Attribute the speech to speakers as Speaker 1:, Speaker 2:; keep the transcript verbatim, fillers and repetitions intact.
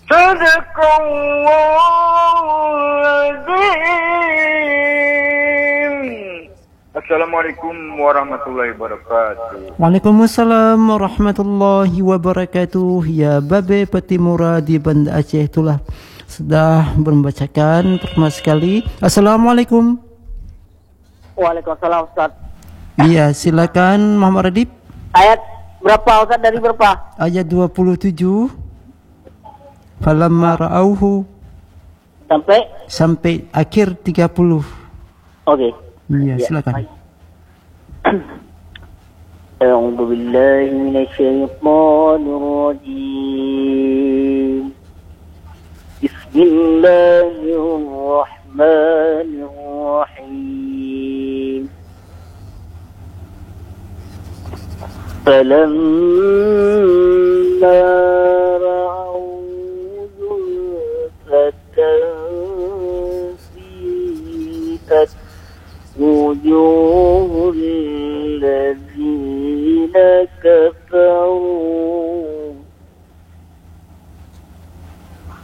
Speaker 1: Sadaqallahul-Azim. Assalamualaikum warahmatullahi wabarakatuh.
Speaker 2: Waalaikumsalam warahmatullahi wabarakatuh. Ya Babe Petimura di Banda Aceh itulah sudah membacakan pertama sekali. Assalamualaikum.
Speaker 3: Waalaikumsalam Ustaz.
Speaker 2: Iya, silakan Muhammad Radib.
Speaker 3: Ayat berapa Ustaz, dari berapa?
Speaker 2: Ayat dua puluh tujuh. Falamma ra'auhu
Speaker 3: Sampai?
Speaker 2: Sampai akhir tiga puluh.
Speaker 3: Oke.
Speaker 2: Iya, silakan.
Speaker 3: A'udzu billahi minasyaitonir rajim. Bismillahirrahmanirrahim. Falamma ra'au zulfatan si'at wujuhul ladzina kafaru